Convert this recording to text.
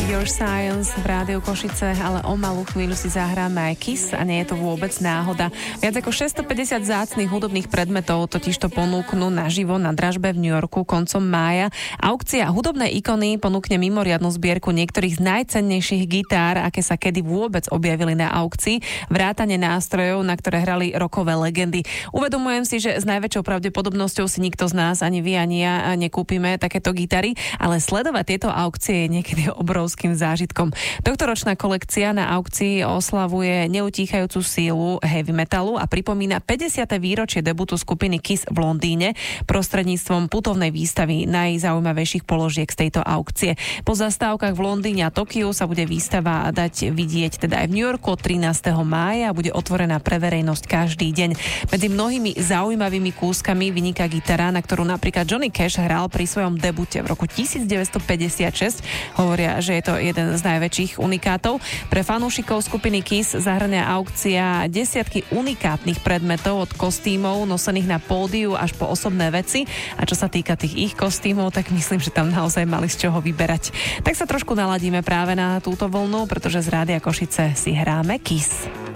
Your Science v Rádiu Košice, ale o malú chvíľu si zahráme aj Kiss a nie je to vôbec náhoda. Viac ako 650 vzácnych hudobných predmetov totižto ponúknú naživo na dražbe v New Yorku koncom mája. Aukcia hudobnej ikony ponúkne mimoriadnu zbierku niektorých z najcennejších gitár, aké sa kedy vôbec objavili na aukcii, vrátane nástrojov, na ktoré hrali rockové legendy. Uvedomujem si, že s najväčšou pravdepodobnosťou si nikto z nás, ani vy, ani ja, nekúpime takéto gitary, ale sledovať tieto aukcie je niekedy obrovským zážitkom. Tohtoročná kolekcia na aukcii oslavuje neutíchajúcu sílu heavy metalu a pripomína 50. výročie debutu skupiny Kiss v Londýne prostredníctvom putovnej výstavy najzaujímavejších položiek z tejto aukcie. Po zastávkach v Londýne a Tokiu sa bude výstava dať vidieť teda aj v New Yorku od 13. mája a bude otvorená pre verejnosť každý deň. Medzi mnohými zaujímavými kúskami vyniká gitara, na ktorú napríklad Johnny Cash hral pri svojom debute v roku 1956. Hovoria, že je to jeden z najväčších unikátov. Pre fanúšikov skupiny Kiss zahrania aukcia desiatky unikátnych predmetov od kostýmov nosených na pódiu až po osobné veci. A čo sa týka tých ich kostýmov, tak myslím, že tam naozaj mali z čoho vyberať. Tak sa trošku naladíme práve na túto vlnu, pretože z Rádia Košice si hráme Kiss.